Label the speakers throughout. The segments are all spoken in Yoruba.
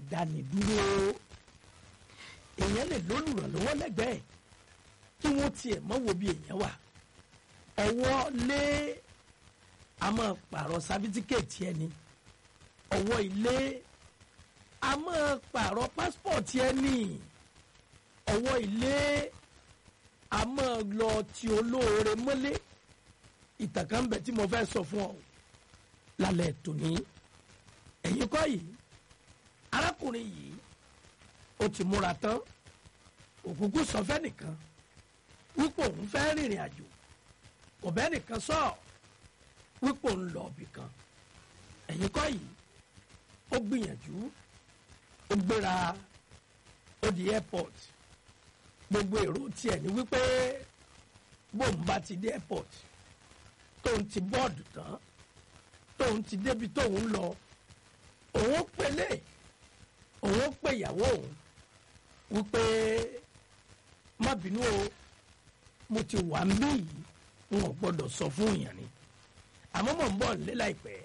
Speaker 1: dáni dúró èèyàn lè lólùrànlọ́wọ́ lẹ́gbẹ̀ẹ́ kí wọ́n tiẹ̀ mọ́ wo bí èèyàn wà ọwọ́ lé a máa pààrọ̀ sábítíkẹ̀tì ẹni ọwọ́ ilé a máa pààrọ̀ pásítọ̀tì ẹni ọwọ́ ilé a máa lọ ti olóore mọ́lé ìtàn kan bẹ tí mo fẹ́ sọ fún ọ lálẹ́ tòní ẹ̀yin kọ́ yìí arákùnrin yìí ó ti múra tán òkùnkù sọ fẹ́ nìkan wípé òun fẹ́ rìnrìn àjò kò bẹ́ẹ̀ nìkan sọ wípé òun lọ ibì kan ẹ̀yin kọ́ yìí ó gbìyànjú ó gbéra ó di airport gbogbo èrò tiẹ̀ ní wípé bóun bá ti dé airport tóun ti bọ́ọ̀dù tán tóun ti débi tóun lọ òun pélé òun pè ìyàwó òun wípé má bínú o mo ti wà ń bí yìí n ò gbọdọ̀ sọ fún èèyàn ni àmọ́ mò ń bọ̀ nílé láìpẹ́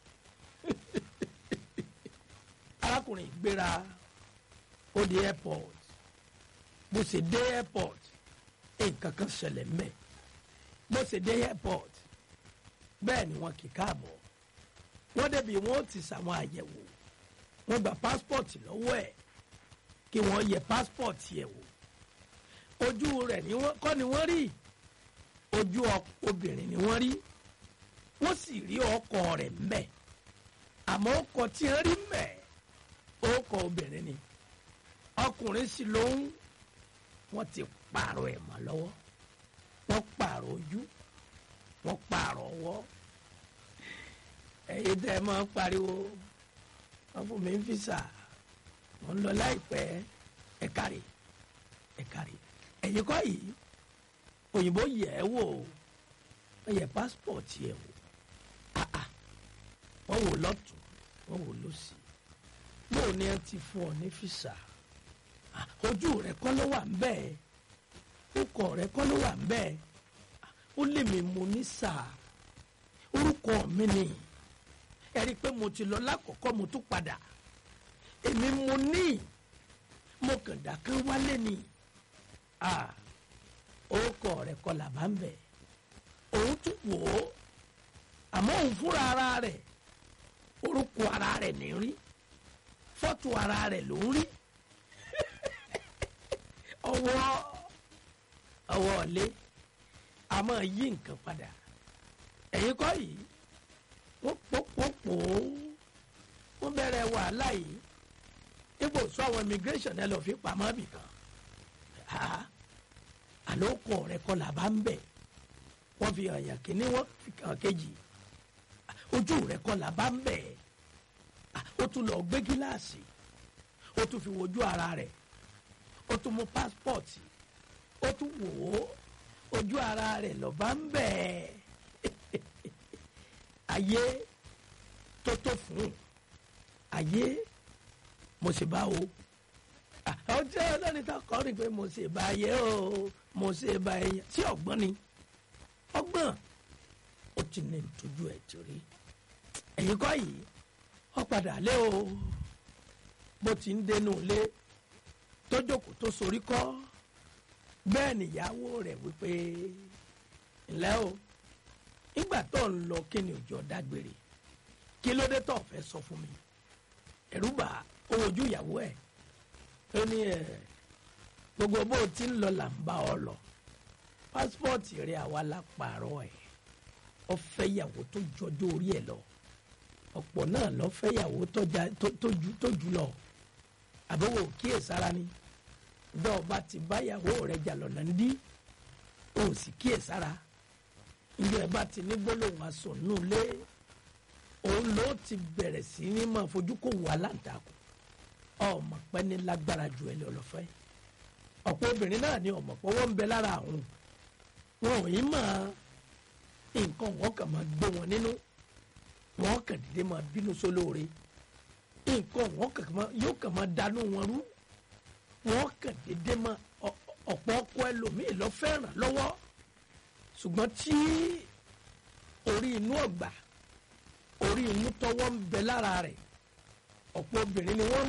Speaker 1: arákùnrin gbéra ó di airport bó ṣe dé airport nǹkan kan ṣẹlẹ̀ mẹ́ bó ṣe dé airport bẹ́ẹ̀ ni wọn kì í káàbọ̀ wọ́n débi wọ́n ti ṣàwọn àyẹ̀wò wọ́n gba passport lọ́wọ́ ẹ̀ kí wọ́n yẹ passport yẹ̀ wò ojú rẹ̀ kọ́ ni wọ́n rí ojú obìnrin ni wọ́n rí wọ́n sì rí ọkọ rẹ̀ mbẹ̀ àmọ́ ọkọ tí wọ́n rí mbẹ̀ ọkọ obìnrin ni ọkùnrin sì lóhùn wọ́n ti pààrọ̀ ẹ̀ mọ́ lọ́wọ́ wọ́n pààrọ̀ ojú wọ́n pààrọ̀ ọwọ́ ẹ̀yin tẹ́ ẹ máa ń pariwo wọ́n fún mi ń fìsà mo ń lọ láìpẹ́ ẹ kárí ẹ̀yin kọ́ yìí òyìnbó yẹ̀ ẹ́ wò wọ́n yẹ pásítọ̀tì ẹ̀ wò wọ́n wò lọ́tún wọ́n wò lọ́sì bóò ni ẹ ti fún ọ ní fìsà ojú rẹ kọ́ ló wà ń bẹ́ẹ̀ orúkọ rẹ kọ́ ló wà ń bẹ́ẹ̀ ó lè mi mo ní sáà orúkọ mi ni ẹ rí i pé mo ti lọ lákọ̀ọ́kọ́ mo tún padà èmi mo ní mo kàn dákẹ́ wálé ni orúkọ rẹ̀ kọ́ là bá ń bẹ̀ òun tún wò ó àmọ́ òun fúnra ara rẹ̀ orúkọ ara rẹ̀ ní rí fọ́tò ara rẹ̀ ló ń rí ọwọ́ ọ̀lẹ́ a máa yí nǹkan padà ẹ̀yin kọ́ yìí wọ́n pòpòpò wọ́n bẹ̀rẹ̀ wàhálà yìí ipò sọ àwọn immigration ẹ lọ fi pamọ́ bì kan àlòkọ rẹ kọ́ là bá ń bẹ̀ wọ́n fi hàn yàn kíní wọ́n fi hàn kejì ojú rẹ kọ́ là bá ń bẹ̀ ó tún lọ gbé gíláàsì ó tún fi wojú ara rẹ̀ ó tún mú passport ó tún wò ó ojú ara rẹ̀ lọ bá ń bẹ̀ ayé tó fún ayé mo sì bá o ọjọ́ ọlọ́ni tó kọ́ rí pé mo sì bá ayé o mo sì bá ẹyẹ sí ọgbọ́n ni ọgbọ́n ó ti ní ìtọ́jú ẹ̀ tí rí ẹ̀yin kọ́ yìí ó padà lé o bó ti ń dénú lé tó jókòó tó sorí kọ́ bẹ́ẹ̀ nìyàwó rẹ̀ wípé ńlẹ́ o nígbà tó ń lọ kí ni òjò dágbére kí ló dé tó fẹ́ sọ fún mi ẹ̀rù bà owó ojú ìyàwó ẹ̀ ó ní gbogbo bó ti ń lọ là ń bá ọ lọ pásítọ̀tì rẹ̀ àwa la pààrọ̀ ẹ̀ ọ fẹ́ ìyàwó tó jọjọ́ orí ẹ̀ lọ ọ̀pọ̀ náà lọ fẹ́ ìyàwó tó jù lọ àbẹ̀wò kíyèsára ni dọ́ọ̀bá ti bá ìyàwó rẹ̀ jà lọ́nà ń dí ó sì kíyèsára ìjọ ẹ̀ bá ti ní gbólóhùn aṣọ nù lé òun ló ti bẹ̀rẹ̀ sí ní máa fojú kó wà láǹtakùn ọmọ pẹ́ ní lágbára ju ẹ lọ́fẹ́ ọ̀pọ̀ obìnrin náà ní ọmọ pé wọ́n ń bẹ lára àwọn wọn ò yí máa nǹkan wọn kàn máa gbé wọn nínú wọn kàn dédé máa bínú sólóore nǹkan wọn yóò kàn máa dànù wọn rú wọn kàn dédé máa ọ̀pọ̀ ọkọ ẹlòmíì lọ fẹ́ràn lọ́wọ́ ṣùgbọ́n tí orí inú ọ̀gbà orí inú tọwọ́ ń bẹ lára rẹ̀ ọ̀pọ̀ obìnrin ni wọ́n máa ń ràn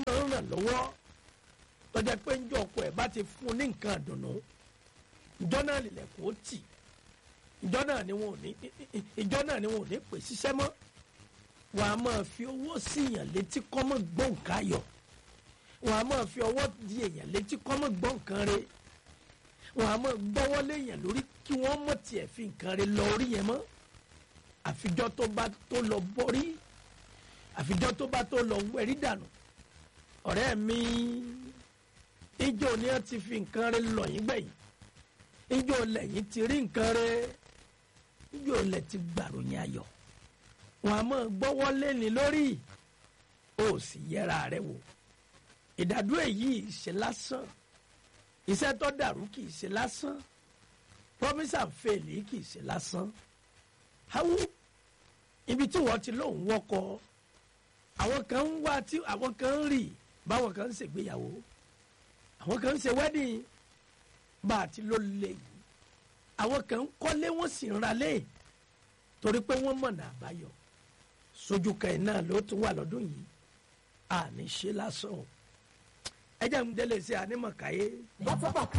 Speaker 1: lọ́wọ́ tọ́jà pé ńjọ́ ọkọ ẹ̀ bá ti fún un ní nǹkan àdùnnú ìjọ náà lilẹ̀kùn ó tì ìjọ náà ni wọn ò ní pè ṣiṣẹ́ mọ́ wọn a máa fi owó sí èèyàn létí kọ́mọ́ gbọ́ nǹkan ayọ̀ wọn a máa fi ọwọ́ di èèyàn létí kọ́mọ́ gbọ́ nǹkan re wọn a máa gbọ́wọ́ lé èèyàn lórí kí wọ́n mọ̀ tiẹ̀ fi nǹkan re lọ orí yẹn mọ́ àfijọ́ tó bá tó lọ bọ́rí àfijọ́ tó bá tó lọ wẹ̀rí dànù ọ̀rẹ́ mi ìjọ ni wọ́n ti fi nǹkan re lọ yín gbẹ̀yìn ìjọ lẹ́yìn ti rí nǹkan re ìjọ lẹ́ ti gbàròyìn ayọ̀ wọn a máa gbọ́wọ́ léni lórí ó sì yẹra rẹ wò ìdádúró èyí ṣe lásán iṣẹ́ tó dàrú kì í ṣe lásán promise and fail kì í ṣe lásán hawu ibi tí wọ́n ti lóun wọ́kọ̀ àwọn kan ń wá tí àwọn kan ń rì báwọn kan ń ṣègbéyàwó àwọn kan ń ṣe wedding bá a ti ló lè yìí àwọn kan ń kọ́lé wọ́n sì ń ralé torí pé wọ́n mọ̀nà àbáyọ sójú kan náà ló tún wà lọ́dún yìí àní ṣe lásán ẹ jẹ́ ń délé sí ànímọ̀káyé.